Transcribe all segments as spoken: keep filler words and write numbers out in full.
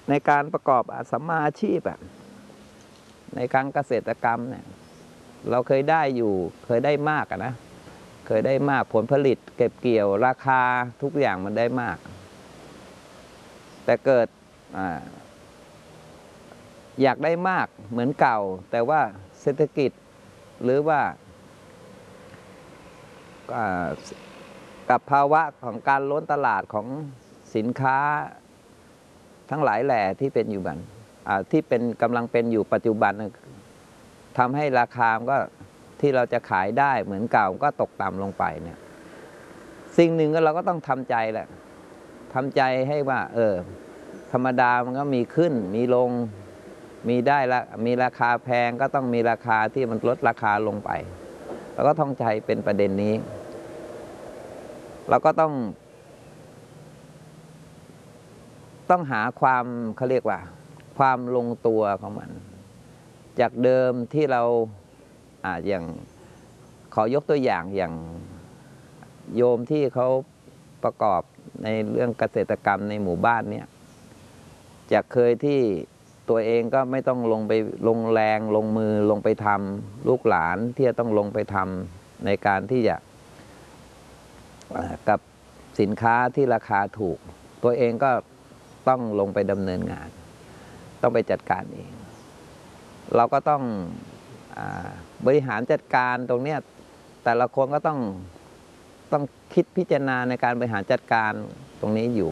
ในการประกอบสัมมาอาชีพแบบในการเกษตรกรรมเนี่ยเราเคยได้อยู่เคยได้มากอะนะเคยได้มากผลผลิตเก็บเกี่ยวราคาทุกอย่างมันได้มากแต่เกิด อ, อยากได้มากเหมือนเก่าแต่ว่าเศรษฐกิจหรือว่ากับภาวะของการล้นตลาดของสินค้าทั้งหลายแหล่ที่เป็นอยู่บันที่เป็นกำลังเป็นอยู่ปัจจุบันทำให้ราคาก็ที่เราจะขายได้เหมือนเก่าก็ตกต่ำลงไปเนี่ยสิ่งหนึ่งก็เราก็ต้องทำใจแหละทำใจให้ว่าเออธรรมดามันก็มีขึ้นมีลงมีได้ละมีราคาแพงก็ต้องมีราคาที่มันลดราคาลงไปเราก็ท่องใจเป็นประเด็นนี้เราก็ต้องต้องหาความเขาเรียกว่าความลงตัวของมันจากเดิมที่เราอ่าอย่างขอยกตัวอย่างอย่างโยมที่เขาประกอบในเรื่องเกษตรกรรมในหมู่บ้านเนี่ยจากเคยที่ตัวเองก็ไม่ต้องลงไปลงแรงลงมือลงไปทำลูกหลานที่จะต้องลงไปทำในการที่จะกับสินค้าที่ราคาถูกตัวเองก็ต้องลงไปดำเนินงานต้องไปจัดการเองเราก็ต้องอ่าบริหารจัดการตรงเนี้ยแต่ละคนก็ต้องต้องคิดพิจารณาในการบริหารจัดการตรงนี้อยู่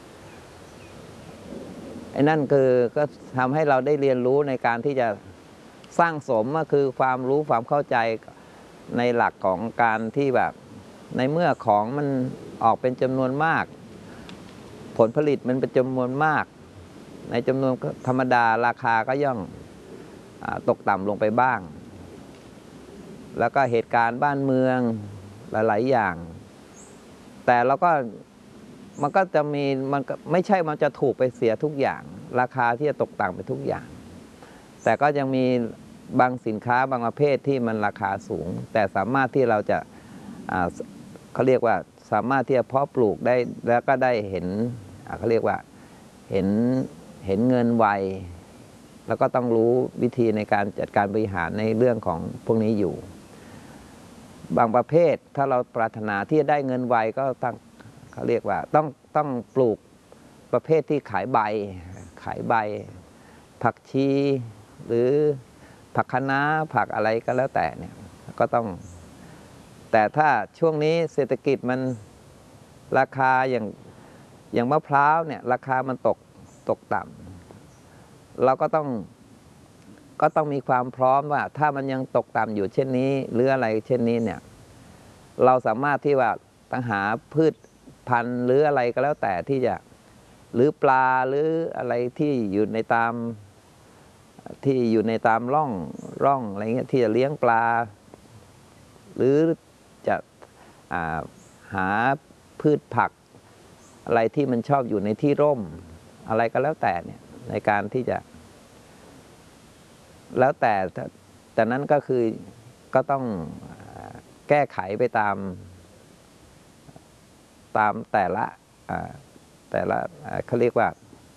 ไอ้นั่นคือก็ทำให้เราได้เรียนรู้ในการที่จะสร้างสมก็คือความรู้ความเข้าใจในหลักของการที่แบบในเมื่อของมันออกเป็นจำนวนมากผลผลิตมันเป็นจำนวนมากในจำนวนธรรมดาราคาก็ย่อมตกต่ำลงไปบ้างแล้วก็เหตุการณ์บ้านเมืองหลายๆอย่างแต่เราก็มันก็จะมีมันไม่ใช่มันจะถูกไปเสียทุกอย่างราคาที่จะตกต่ำไปทุกอย่างแต่ก็ยังมีบางสินค้าบางประเภทที่มันราคาสูงแต่สามารถที่เราจะเขาเรียกว่าสามารถที่จะเพาะปลูกได้แล้วก็ได้เห็นเขาเรียกว่าเห็นเห็นเงินไวแล้วก็ต้องรู้วิธีในการจัดการบริหารในเรื่องของพวกนี้อยู่บางประเภทถ้าเราปรารถนาที่จะได้เงินไวก็ต้องเขาเรียกว่าต้องต้องปลูกประเภทที่ขายใบขายใบผักชีหรือผักคะน้าผักอะไรก็แล้วแต่เนี่ยก็ต้องแต่ถ้าช่วงนี้เศรษฐกิจมันราคาอย่างอย่างมะพร้าวเนี่ยราคามันตกตกต่ำเราก็ต้องก็ต้องมีความพร้อมว่าถ้ามันยังตกต่ำอยู่เช่นนี้หรืออะไรเช่นนี้เนี่ยเราสามารถที่ว่าต้องหาพืชพันธุ์หรืออะไรก็แล้วแต่ที่จะหรือปลาหรืออะไรที่อยู่ในตามที่อยู่ในตามร่องร่องอะไรเงี้ยที่จะเลี้ยงปลาหรือจะหาพืชผักอะไรที่มันชอบอยู่ในที่ร่มอะไรก็แล้วแต่เนี่ยในการที่จะแล้วแต่แต่นั้นก็คือก็ต้องแก้ไขไปตามตามแต่ละแต่ละเขาเรียกว่า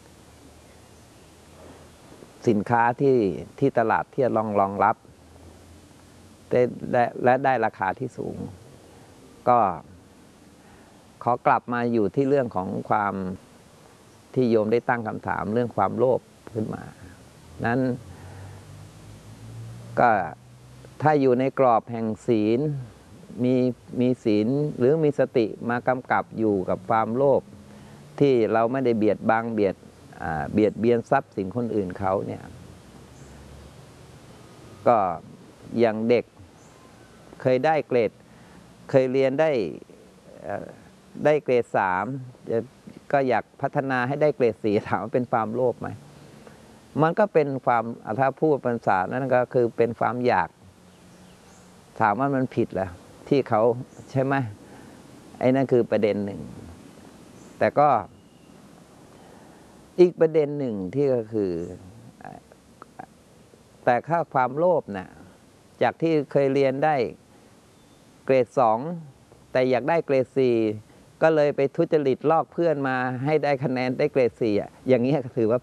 สินค้าที่ที่ตลาดที่จะรองรองรับและได้ราคาที่สูงก็ขอกลับมาอยู่ที่เรื่องของความที่โยมได้ตั้งคำถามเรื่องความโลภขึ้นมานั้นก็ถ้าอยู่ในกรอบแห่งศีลมีมีศีลหรือมีสติมากำกับอยู่กับความโลภที่เราไม่ได้เบียดบังเบียดเบียดเบียนทรัพย์สินคนอื่นเขาเนี่ยก็อย่างเด็กเคยได้เกรดเคยเรียนได้ได้เกรดสามก็อยากพัฒนาให้ได้เกรดสี่ถามว่าเป็นความโลภไหมมันก็เป็นความถ้าพูดภาษานั้นก็คือเป็นความอยากถามว่ามันผิดเหรอที่เขาใช่ไหมไอ้นั่นคือประเด็นหนึ่งแต่ก็อีกประเด็นหนึ่งที่ก็คือแต่ค่าความโลภนะจากที่เคยเรียนได้เกรดสองแต่อยากได้เกรดสี่ก็เลยไปทุจริตลอกเพื่อนมาให้ได้คะแนนได้เกรดสี่อย่างนี้ถือว่า